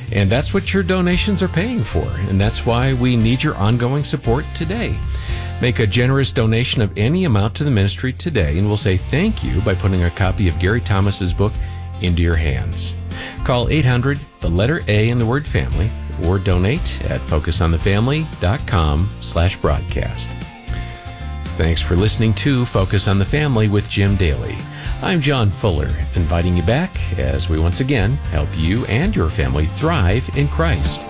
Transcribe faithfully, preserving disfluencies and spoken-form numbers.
And that's what your donations are paying for, and that's why we need your ongoing support today. Make a generous donation of any amount to the ministry today, and we'll say thank you by putting a copy of Gary Thomas's book into your hands. Call eight hundred, the letter A, and the word family, or donate at focusonthefamily.com slash broadcast. Thanks for listening to Focus on the Family with Jim Daly. I'm John Fuller, inviting you back as we once again help you and your family thrive in Christ.